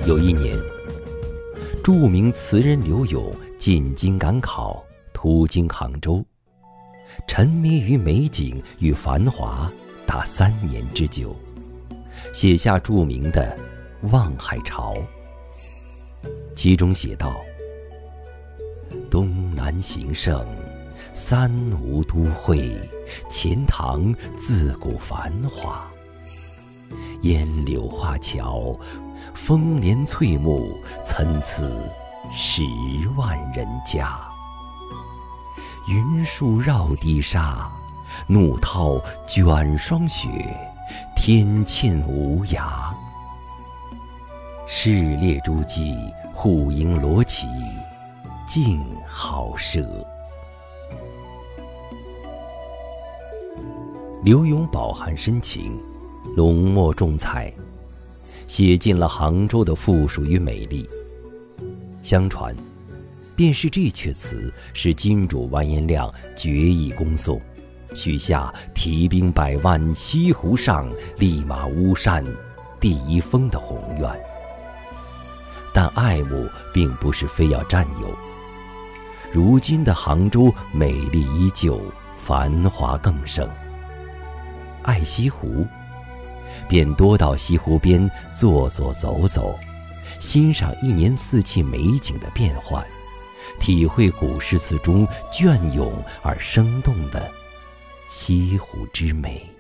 有一年，著名词人柳永进京赶考，途经杭州，沉迷于美景与繁华达3年之久，写下著名的《望海潮》。其中写道：东南形胜，三吴都会，钱塘自古繁华。烟柳画桥，风帘翠幕，参差10万人家。云树绕堤沙，怒涛卷霜雪，天堑无涯。市列诸暨，户盈罗绮，竞好舍。柳永饱含深情，浓墨重彩，写尽了杭州的富庶与美丽。相传，便是这阙词使金主完颜亮决意攻宋，许下提兵100万，西湖上立马巫山第1峰的宏愿。但爱慕并不是非要占有，如今的杭州美丽依旧，繁华更盛。爱西湖，便多到西湖边坐坐走走，欣赏1年4季美景的变换，体会古诗词中隽永而生动的西湖之美。